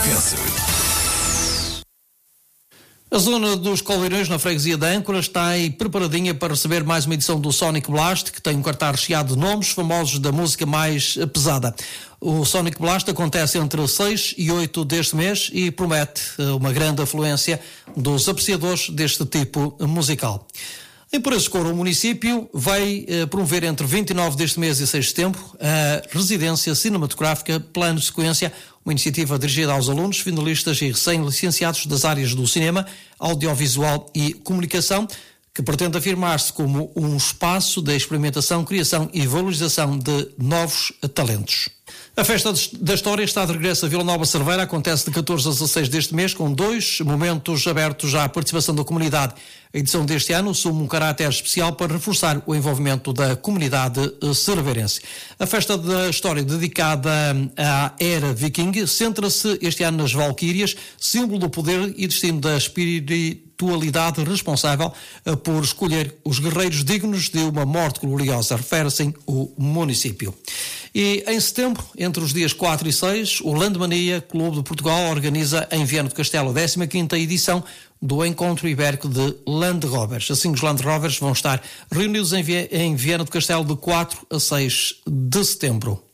RFS. A zona dos Colmeirões, na freguesia da Âncora, está aí preparadinha para receber mais uma edição do Sonic Blast, que tem um cartaz recheado de nomes famosos da música mais pesada. O Sonic Blast acontece entre 6 e 8 deste mês e promete uma grande afluência dos apreciadores deste tipo musical. Em Paredes de Couro, o município vai promover entre 29 deste mês e 6 de setembro a residência cinematográfica Plano de Sequência, uma iniciativa dirigida aos alunos, finalistas e recém-licenciados das áreas do cinema, audiovisual e comunicação, que pretende afirmar-se como um espaço de experimentação, criação e valorização de novos talentos. A Festa da História está de regresso a Vila Nova Cerveira, acontece de 14 a 16 deste mês, com 2 momentos abertos à participação da comunidade. A edição deste ano assume um caráter especial para reforçar o envolvimento da comunidade cerveirense. A Festa da História, dedicada à era viking, centra-se este ano nas Valquírias, símbolo do poder e destino da espiritualidade responsável por escolher os guerreiros dignos de uma morte gloriosa, refere-se o município. E em setembro, entre os dias 4 e 6, o Landmania Clube de Portugal organiza em Viana do Castelo a 15ª edição do Encontro Ibérico de Land Rovers. Assim, os Land Rovers vão estar reunidos em Viana do Castelo de 4 a 6 de setembro.